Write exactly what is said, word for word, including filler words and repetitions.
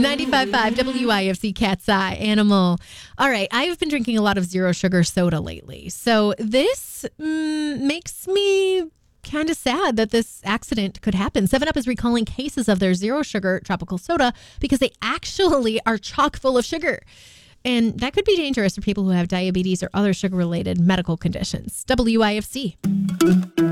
ninety-five point five W I F C Cat's Eye Animal. All right, I've been drinking a lot of zero sugar soda lately. So this mm, makes me kind of sad that this accident could happen. seven up is recalling cases of their zero sugar tropical soda because they actually are chock full of sugar. And that could be dangerous for people who have diabetes or other sugar-related medical conditions. W I F C.